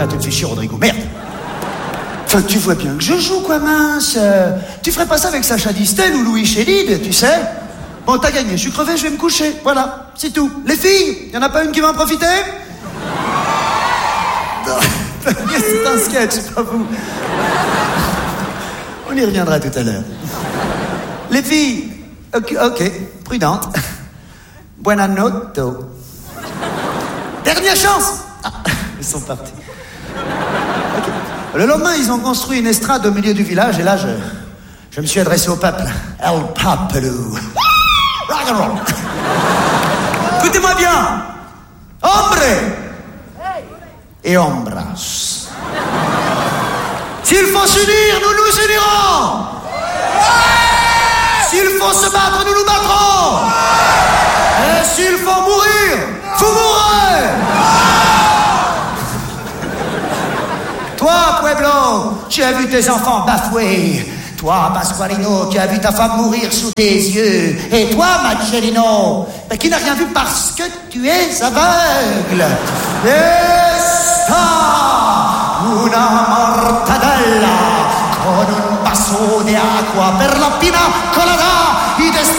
là, tu te fais chier, Rodrigo. Merde. Enfin, tu vois bien que je joue, quoi, mince. Tu ferais pas ça avec Sacha Distel ou Louis Chédid, tu sais? Bon, t'as gagné, je suis crevé, je vais me coucher. Voilà, c'est tout. Les filles, y en a pas une qui va en profiter? C'est un sketch, c'est pas vous. On y reviendra tout à l'heure. Les filles, ok, prudente. Buona notte. Dernière chance. Ah, ils sont partis. Okay. Le lendemain, ils ont construit une estrade au milieu du village et là, je me suis adressé au peuple. El Popolo. Rock and roll. Écoutez-moi bien. Hombre et hombras. S'il faut s'unir, nous nous unirons. S'il faut se battre, nous nous battrons. Et s'il faut mourir, vous mourrez. Toi, Pueblo, tu as vu tes enfants bafoués. Toi, Pasqualino, tu as vu ta femme mourir sous tes yeux. Et toi, Marcellino, qui n'a rien vu parce que tu es aveugle. Esta una mortadella con un vaso de agua per la pina colada y